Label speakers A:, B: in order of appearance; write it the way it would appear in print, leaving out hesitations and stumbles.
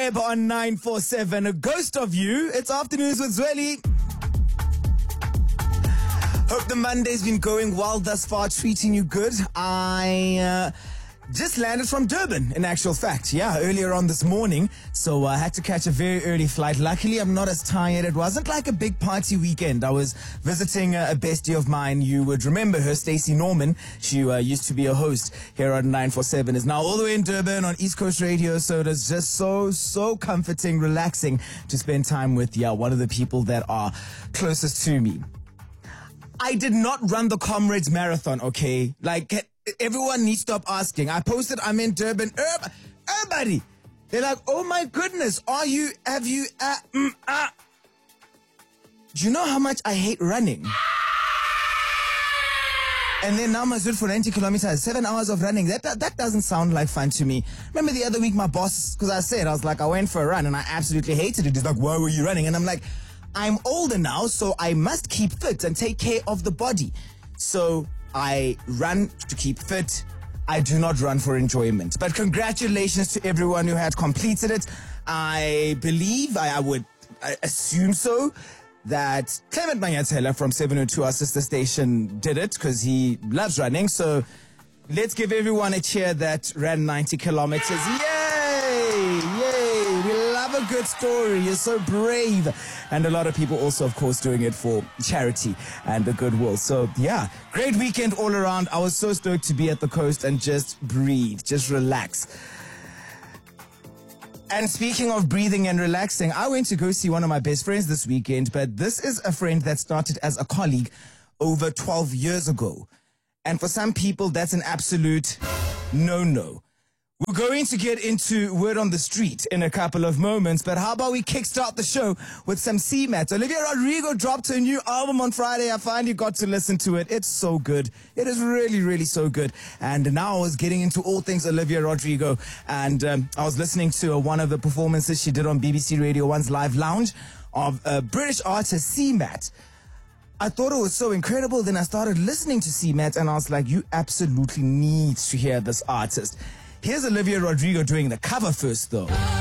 A: Vibe on 947. A ghost of you. It's Afternoons with Zweli. Hope the Monday's been going well thus far, treating you good. I just landed from Durban, in actual fact. Yeah, earlier on this morning. So I had to catch a very early flight. Luckily, I'm not as tired. It wasn't like a big party weekend. I was visiting a bestie of mine. You would remember her, Stacey Norman. She used to be a host here on 947. Is now all the way in Durban on East Coast Radio. So it is just so comforting, relaxing to spend time with, one of the people that are closest to me. I did not run the Comrades Marathon, okay? Like, everyone needs to stop asking. I posted, I'm in Durban. Everybody. They're like, oh my goodness, do you know how much I hate running? And then now Mazur for 90 kilometers, 7 hours of running. That doesn't sound like fun to me. Remember the other week, my boss, because I went for a run and I absolutely hated it. He's like, why were you running? And I'm like, I'm older now, so I must keep fit and take care of the body. So I run to keep fit. I do not run for enjoyment. But congratulations to everyone who had completed it. I believe, I assume so, that Clement Manyathela from 702, our sister station, did it because he loves running. So let's give everyone a cheer that ran 90 kilometers. Yay! Yay! We love a good story. You're so brave. And a lot of people also, of course, doing it for charity and the goodwill. So, yeah, great weekend all around. I was so stoked to be at the coast and just breathe, just relax. And speaking of breathing and relaxing, I went to go see one of my best friends this weekend, but this is a friend that started as a colleague over 12 years ago. And for some people, that's an absolute no-no. We're going to get into Word on the Street in a couple of moments, but how about we kickstart the show with some CMAT? Olivia Rodrigo dropped her new album on Friday. I finally got to listen to it. It's so good. It is really, really so good. And now I was getting into all things Olivia Rodrigo, and I was listening to one of the performances she did on BBC Radio 1's Live Lounge of British artist CMAT. I thought it was so incredible. Then I started listening to CMAT, and I was like, you absolutely need to hear this artist. Here's Olivia Rodrigo doing the cover first, though.